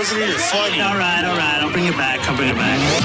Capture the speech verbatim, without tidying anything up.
wasn't even funny. All right, all right. I'll bring it back. I'll bring it back.